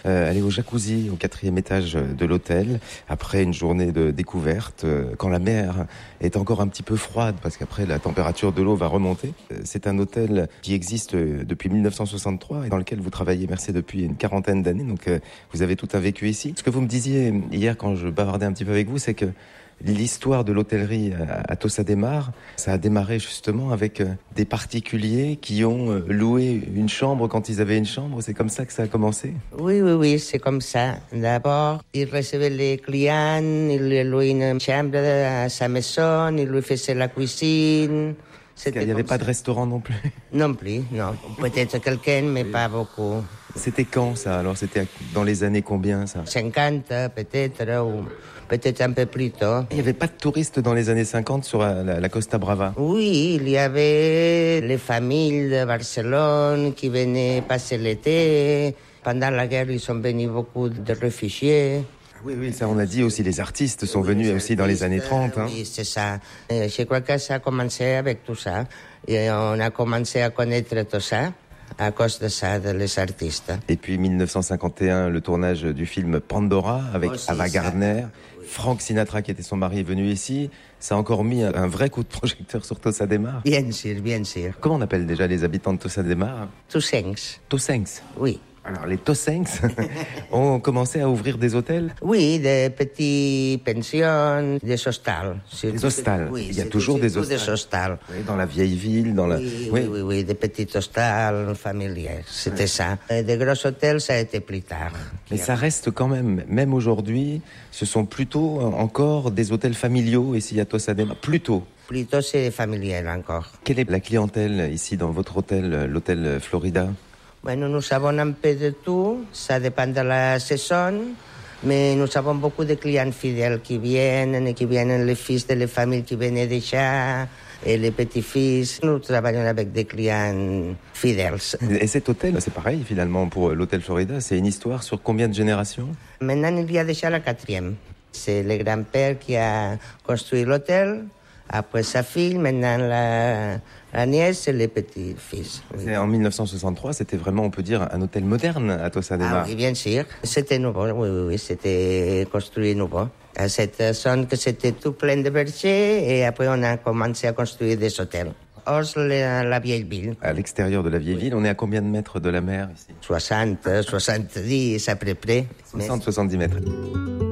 aller au jacuzzi au 4e étage de l'hôtel après une journée de découverte, quand la mer est encore un petit peu froide parce qu'après la température de l'eau va remonter. C'est un hôtel qui existe depuis 1963 et dans lequel vous travaillez, merci, depuis une quarantaine d'années. Donc vous avez tout un vécu ici. Ce que vous me disiez hier quand je bavardais un petit peu avec vous, c'est que l'histoire de l'hôtellerie à Tossa de Mar, ça a démarré justement avec des particuliers qui ont loué une chambre quand ils avaient une chambre. C'est comme ça que ça a commencé? Oui, c'est comme ça. D'abord, il recevait les clients, il lui louait une chambre à sa maison, il lui faisait la cuisine. Il n'y avait pas de restaurant non plus? Non plus, non. Peut-être quelqu'un, mais pas beaucoup. C'était quand ça? Alors c'était dans les années combien ça? 50 peut-être, ou peut-être un peu plus tôt. Il n'y avait pas de touristes dans les années 50 sur la Costa Brava? Oui, il y avait les familles de Barcelone qui venaient passer l'été. Pendant la guerre, ils sont venus beaucoup de réfugiés. Oui, ça on a dit aussi, les artistes sont venus aussi dans les années 30. Oui, c'est ça. Je crois que ça a commencé avec tout ça. Et on a commencé à connaître tout ça à cause de ça, les artistes. Et puis 1951, le tournage du film Pandora avec Ava Gardner. Frank Sinatra, qui était son mari, est venu ici. Ça a encore mis un vrai coup de projecteur sur Tossa de Mar. Bien sûr. Comment on appelle déjà les habitants de Tossa de Mar? Tossencs. Tossencs? Oui. Alors, les Tossencs ont commencé à ouvrir des hôtels? Oui, des petites pensions, des hostals. Des hostals? Oui, il y a toujours des hostals. Des hostals. Oui, dans la vieille ville, Oui, des petits hostals familiers, c'était ça. Et des gros hôtels, ça a été plus tard. Mais ça reste quand même aujourd'hui, ce sont plutôt encore des hôtels familiaux ici à Tossa de Mar. Plutôt, c'est familial encore. quelle est la clientèle ici dans votre hôtel, l'hôtel Florida? Bueno, nous avons un peu de tout, ça dépend de la saison, mais nous avons beaucoup de clients fidèles qui viennent les fils de les familles qui viennent déjà, et les petits-fils. Nous travaillons avec des clients fidèles. Et cet hôtel, c'est pareil finalement pour l'hôtel Florida, c'est une histoire sur combien de générations? Maintenant, il y a déjà la 4e. C'est le grand-père qui a construit l'hôtel, après sa fille, maintenant la nièce et les petits-fils. Oui. En 1963, c'était vraiment, on peut dire, un hôtel moderne à Tossa de Mar. Oui, bien sûr. C'était nouveau, oui, c'était construit nouveau. À cette zone que c'était tout plein de vergers et après on a commencé à construire des hôtels. Hors la vieille ville. À l'extérieur de la vieille ville, on est à combien de mètres de la mer ici? 60, 70 à peu près. 60, 70 mètres.